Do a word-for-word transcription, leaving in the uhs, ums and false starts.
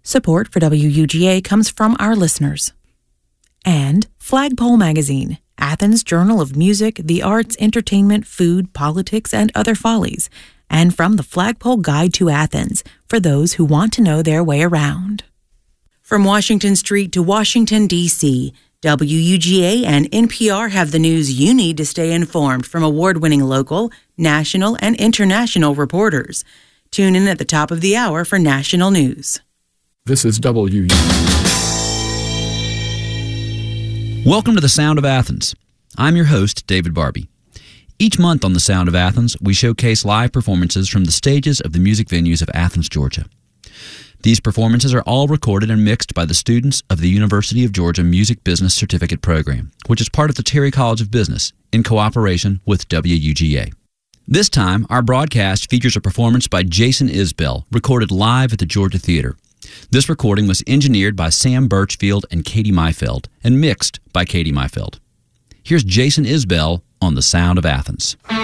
Support for W U G A comes from our listeners. And Flagpole Magazine, Athens' journal of music, the arts, entertainment, food, politics, and other follies. And from the Flagpole Guide to Athens, for those who want to know their way around. From Washington Street to Washington, D C, W U G A and N P R have the news you need to stay informed from award-winning local, national, and international reporters. Tune in at the top of the hour for national news. This is W U G A. Welcome to the Sound of Athens. I'm your host, David Barbie. Each month on the Sound of Athens, we showcase live performances from the stages of the music venues of Athens, Georgia. These performances are all recorded and mixed by the students of the University of Georgia Music Business Certificate Program, which is part of the Terry College of Business, in cooperation with W U G A. This time, our broadcast features a performance by Jason Isbell, recorded live at the Georgia Theater. This recording was engineered by Sam Birchfield and Katie Mayfeld, and mixed by Katie Mayfeld. Here's Jason Isbell on the Sound of Athens.